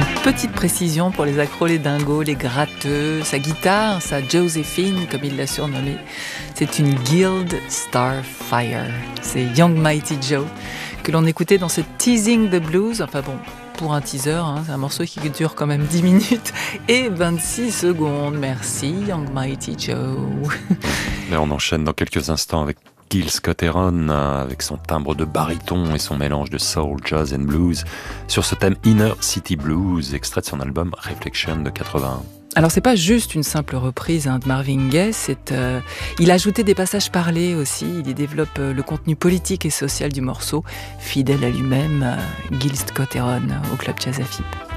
Petite précision pour les accros, les dingos, les gratteux, sa guitare, sa Joséphine, comme il l'a surnommée, c'est une Guild Starfire. C'est Young Mighty Joe que l'on écoutait dans ce Teasing the Blues. Enfin bon, pour un teaser, c'est un morceau qui dure quand même 10 minutes et 26 secondes. Merci Young Mighty Joe. Et on enchaîne dans quelques instants avec Gil Scott-Heron, avec son timbre de baryton et son mélange de soul, jazz and blues, sur ce thème Inner City Blues, extrait de son album Reflection de 81. Alors c'est pas juste une simple reprise de Marvin Gaye, il a ajouté des passages parlés aussi, il y développe le contenu politique et social du morceau, fidèle à lui-même, Gil Scott-Heron au Club Jazz à Fipe.